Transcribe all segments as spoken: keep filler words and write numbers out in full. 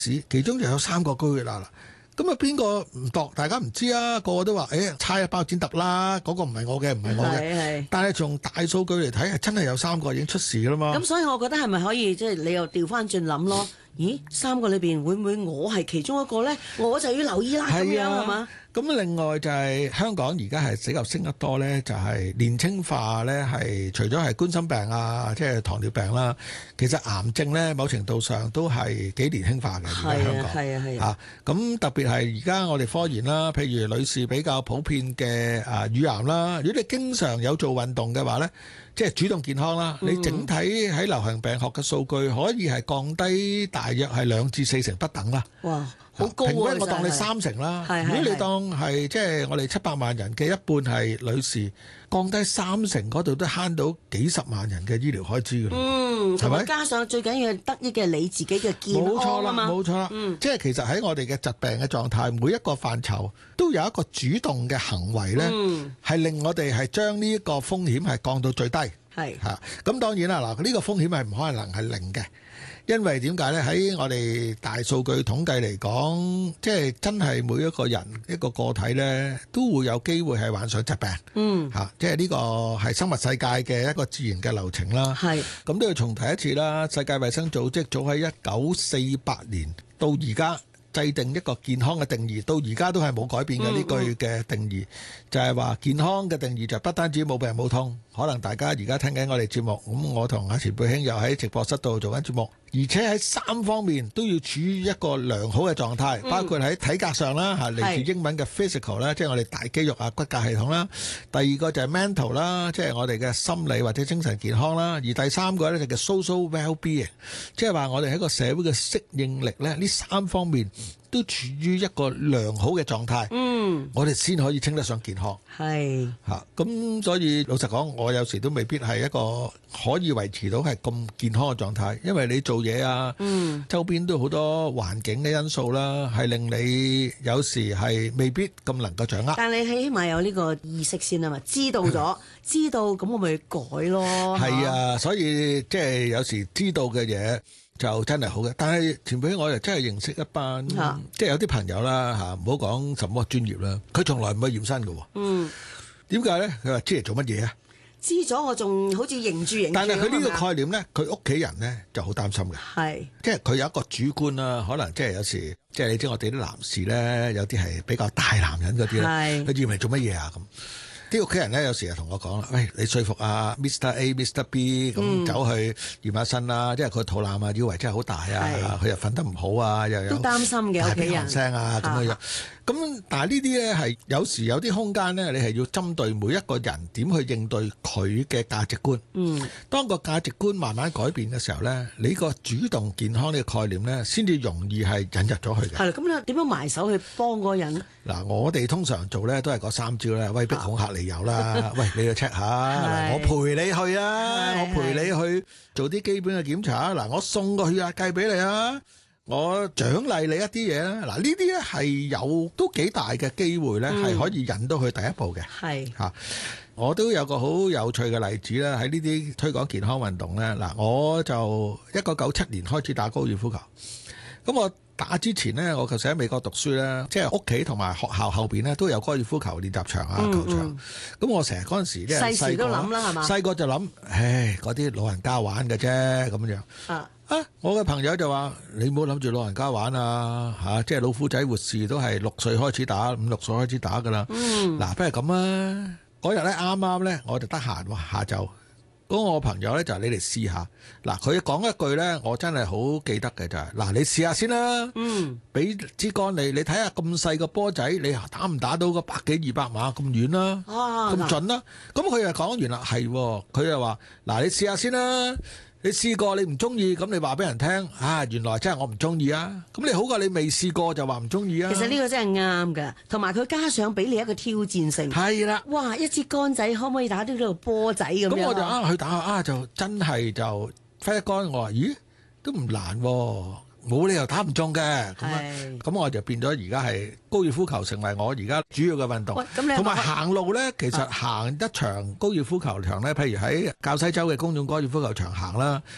市，其中就有三個高血壓啦。咁啊，邊個唔度？大家唔知啊，個個都話，誒，猜一包剪揼啦，嗰個唔係我嘅，唔係我嘅。但係從大數據嚟睇，係真係有三個已經出事㗎啦嘛。 咁所以我覺得係咪可以即係你又調翻轉諗咯？咦，三個裏邊會唔會我係其中一個咧？我就要留意啦，咁樣係嘛？ 咁另外就係香港而家係比較升得多咧，就係年青化咧，係除咗係冠心病啊，即係糖尿病啦，其實癌症咧某程度上都係幾年輕化嘅。而家香港係啊係啊嚇，咁特別係而家我哋科研啦，譬如女士比較普遍嘅啊乳癌啦，如果你經常有做運動嘅話咧，即係主動健康啦，你整體喺流行病學嘅數據可以係降低大約係兩至四成不等啦。 哇！好高喎！ 平均我當你三成啦。如果你當係即係我哋七百萬人嘅一半係女士，降低三成嗰度都慳到幾十萬人嘅醫療開支㗎啦。 嗯，係咪？加上最緊要得益嘅你自己嘅健康啊嘛。 冇錯啦，冇錯啦。嗯，即係其實喺我哋嘅疾病嘅狀態，每一個範疇都有一個主動嘅行為咧，係令我哋係將呢一個風險係降到最低。係嚇，咁當然啦，嗱呢個風險係唔可能係零嘅。因為點解呢？喺我哋大數據統計嚟講，即係真係每一個人一個個體呢，都會有機會係患上疾病。嗯，嚇，即係呢個係生物世界嘅一個自然嘅流程啦。係，咁都要重提一次啦。世界衛生組織早喺一九四八年到而家制定一個健康嘅定義，到而家都係冇改變嘅呢句嘅定義，就係話健康嘅定義就不單止冇病冇痛。可能大家而家聽緊我哋節目，咁我同阿錢貝兄又喺直播室度做緊節目，而且喺三方面都要處於一個良好嘅狀態，包括喺體格上啦，嚇嚟自英文嘅 physical 啦，即係我哋大肌肉啊、骨骼系統啦；第二個就係 mental 啦，即係我哋嘅心理或者精神健康啦；而第三個咧就叫 social well-being，即係話我哋喺個社會嘅適應力咧，呢三方面都處於一個良好嘅狀態，嗯，我哋先可以稱得上健康。係嚇，咁所以老實講，我有時都未必係一個可以維持到係咁健康嘅狀態，因為你做嘢啊，嗯，周邊都好多環境嘅因素啦，係令你有時係未必咁能夠掌握。但你起碼有呢個意識先啊嘛，知道咗，知道咁我咪改咯。係啊，所以即係有時知道嘅嘢就真係好嘅，但係前輩我又真係認識一班，啊、即係有啲朋友啦嚇，唔好講什麼專業啦，佢從來唔去驗身嘅喎。嗯，點解咧？佢話知嚟做乜嘢啊？知咗我仲好似認住認住。但係佢呢個概念咧，佢屋企人咧就好擔心嘅。係，即係佢有一個主觀啦，可能即係有時，即係你知我哋啲男士咧，有啲係比較大男人嗰啲咧，佢驗嚟做乜嘢啊咁？啲屋企人咧有時就同我講啦，喂，你說服啊 Mister A、Mister B 咁走去驗下身啦，即係佢肚腩啊，以為真係好大啊，佢又瞓得唔好啊，又有都擔心嘅屋企人聲啊咁樣樣。咁但係呢啲咧係有時有啲空間咧，你係要針對每一個人點去應對佢嘅價值觀。嗯，當個價值觀慢慢改變嘅時候咧，你個主動健康呢個概念咧，先至容易係引入咗去嘅。係啦，咁你點樣埋手去幫嗰個人？嗱，我哋通常做咧都係嗰三招咧，威逼恐嚇理由啦。喂，你去 check 下，我陪你去啊，我陪你去做啲基本嘅檢查。嗱，我送個血壓計俾你啊。我獎勵你一啲嘢啦，嗱呢啲咧係有都幾大嘅機會咧，係可以引到佢第一步嘅。係嚇，我都有個好有趣嘅例子啦，喺呢啲推廣健康運動咧，嗱我就一九九七年開始打高爾夫球，咁我打之前咧，我其實喺美國讀書咧，即係屋企同埋學校後邊咧都有高爾夫球練習場啊、球場，咁我成日嗰陣時即係細個都諗啦，係嘛？細個就諗，唉，嗰啲老人家玩嘅啫咁樣。啊啊！我嘅朋友就話：你唔好諗住老人家玩啊！嚇，即係老虎仔活士都係六歲開始打，五六歲開始打噶啦。嗯，嗱，不如咁啊！嗰日咧啱啱咧，我就得閒喎，下晝。咁我朋友咧就係你嚟試下。嗱，佢講一句咧，我真係好記得嘅就係：嗱，你試下先啦。嗯，俾支桿你，你睇下咁細個波仔，你打唔打到個百幾二百碼咁遠啦？啊，咁準啦！咁佢又講完啦，係，佢又話：嗱，你試下先啦。你試過你唔中意，咁你話俾人聽啊，原來真係我唔中意啊！咁你好過你未試過就話唔中意啊！其實呢個真係啱㗎，同埋佢加上俾你一個挑戰性。係啦，哇！一支桿仔可唔可以打到呢度波仔咁樣？咁我就啊去打下啊，就真係就揮一桿，我話咦都唔難喎、啊。冇理由打唔中嘅，咁啊，咁我就變咗而家係高爾夫球成為我而家主要嘅運動。同埋行路咧，其實行一場高爾夫球場咧，譬如喺滘西洲嘅公眾高爾夫球場行啦，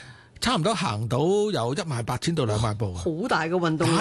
差唔多行到有一萬八千到兩萬步啊！ 好大嘅運動量